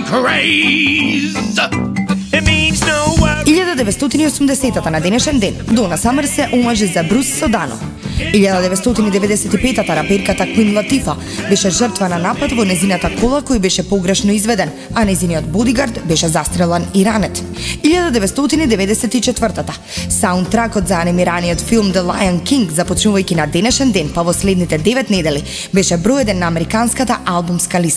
craze. It means no worries. 1980-та на денешен ден, Дона Самер се омажи за Брус Содано. 1995-та раперката Квин Латифа беше жртва на напад во незината кола кој беше погрешно изведен, а незиниот бодигард беше застрелан и ранет. 1994-та саундтракот за анимираниот филм The Lion King, започнувајќи на денешен ден, па во следните 9 недели, беше број 1 на американската албумска листа.